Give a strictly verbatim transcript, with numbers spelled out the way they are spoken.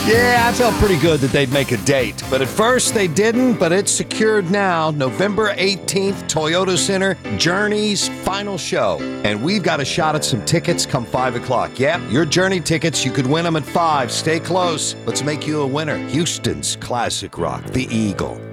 Yeah, I felt pretty good that they'd make a date. But at first they didn't, but it's secured now. November eighteenth, Toyota Center, Journey's final show. And we've got a shot at some tickets come five o'clock. Yep, your Journey tickets, you could win them at five. Stay close. Let's make you a winner. Houston's classic rock, The Eagle.